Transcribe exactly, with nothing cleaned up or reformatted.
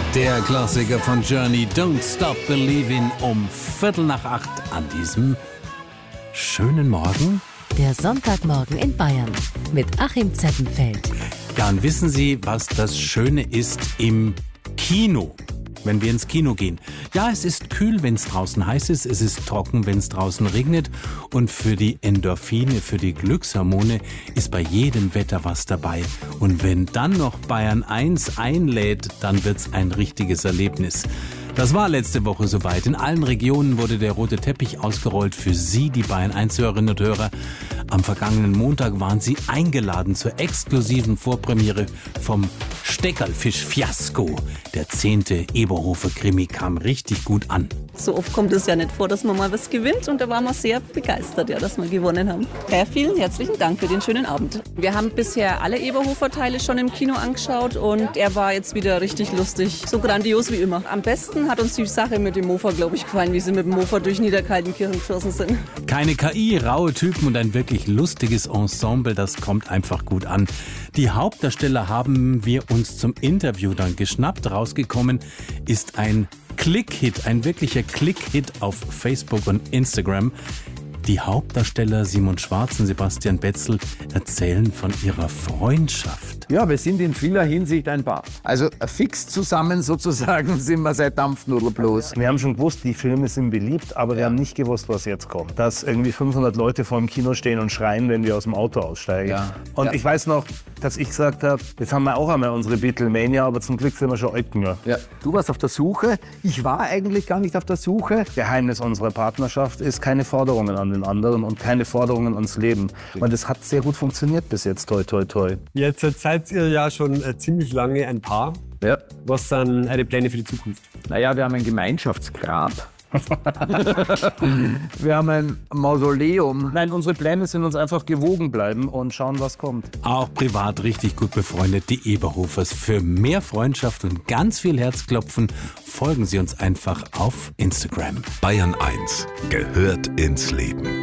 Der Klassiker von Journey, Don't Stop Believin', um Viertel nach acht an diesem schönen Morgen. Der Sonntagmorgen in Bayern mit Achim Zeppenfeld. Ja, und wissen Sie, was das Schöne ist im Kino, wenn wir ins Kino gehen? Ja, es ist kühl, wenn es draußen heiß ist, es ist trocken, wenn es draußen regnet, und für die Endorphine, für die Glückshormone ist bei jedem Wetter was dabei. Und wenn dann noch Bayern eins einlädt, dann wird's ein richtiges Erlebnis. Das war letzte Woche soweit. In allen Regionen wurde der rote Teppich ausgerollt für Sie, die Bayern eins Hörerinnen und Hörer. Am vergangenen Montag waren Sie eingeladen zur exklusiven Vorpremiere vom Steckerlfisch-Fiasko. Der zehnte Eberhofer-Krimi kam richtig gut an. So oft kommt es ja nicht vor, dass man mal was gewinnt, und da waren wir sehr begeistert, ja, dass wir gewonnen haben. Ja, vielen herzlichen Dank für den schönen Abend. Wir haben bisher alle Eberhofer-Teile schon im Kino angeschaut und er war jetzt wieder richtig lustig, so grandios wie immer. Am besten hat uns die Sache mit dem Mofa, glaube ich, gefallen, wie sie mit dem Mofa durch Niederkaltenkirchen geschossen sind. Keine K I, raue Typen und ein wirklich lustiges Ensemble, das kommt einfach gut an. Die Hauptdarsteller haben wir uns zum Interview dann geschnappt. Rausgekommen ist ein Klick-Hit, ein wirklicher Klick-Hit auf Facebook und Instagram. Die Hauptdarsteller Simon Schwarz und Sebastian Betzel erzählen von ihrer Freundschaft. Ja, wir sind in vieler Hinsicht ein Paar. Also fix zusammen sozusagen sind wir seit Dampfnudel bloß. Wir haben schon gewusst, die Filme sind beliebt, aber wir haben nicht gewusst, was jetzt kommt. Dass irgendwie fünfhundert Leute vor dem Kino stehen und schreien, wenn wir aus dem Auto aussteigen. Ja. Und Ja. ich weiß noch, dass ich gesagt habe, jetzt haben wir auch einmal unsere Beatlemania, aber zum Glück sind wir schon alt genug. Ja. Du warst auf der Suche. Ich war eigentlich gar nicht auf der Suche. Geheimnis unserer Partnerschaft ist keine Forderungen an den anderen und keine Forderungen ans Leben. Und es hat sehr gut funktioniert bis jetzt, toi, toi, toi. Jetzt seid ihr ja schon äh, ziemlich lange ein Paar. Ja. Was sind eure Pläne für die Zukunft? Naja, wir haben ein Gemeinschaftsgrab. Wir haben ein Mausoleum. Nein, unsere Pläne sind uns einfach gewogen bleiben und schauen, was kommt. Auch privat richtig gut befreundet, die Eberhofers. Für mehr Freundschaft und ganz viel Herzklopfen folgen Sie uns einfach auf Instagram. Bayern eins gehört ins Leben.